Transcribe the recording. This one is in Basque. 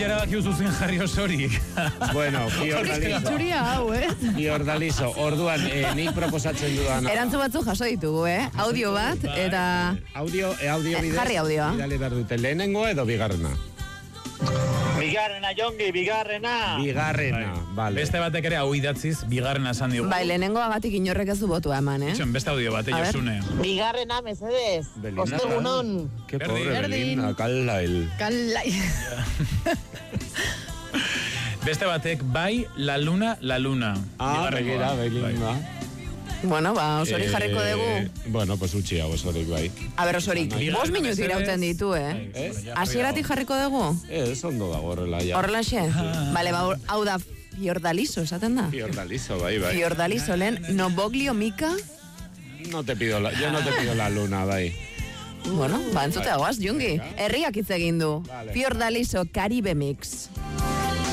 erabaki zuzin jarri osorik. Bueno, Fiordalizo. Orduan, nik proposatzen dudan. Erantzu batzu jaso ditugu, Audio bat, eta... Audio bidez. Jarri audioa. Bidali behar dute, lehenengoa edo bigarrena? Bigarrena, Jongi, bigarrena, vale. Beste batek ere hau idatziz, bigarrena esan digu. Bai, lehenengoagatik inorrek ez du botua eman, Beste audio bat, Josune. Bigarrena, mesedez. Ostegunon. Qué pobre Belinda, Kallail. Beste batek, bai, la luna. Begira, Belinda. Bueno, osorik jarriko dugu. Bueno, pues utxi hau osorik bai. A ber, osorik, 5 minutu irauten ditu, Hasieratik jarriko dugu? Ondo dago horrela, ja. Horrelaxe? Bale, hau da Fiordalizo, esaten da? Fiordalizo, bai. Fiordalizo, lehen, Noboglio Mika? Yo no te pido la luna, bai. Bueno, entzute dagoaz, Jungi. Herriak hitz egin du. Fiordalizo Caribe Mix.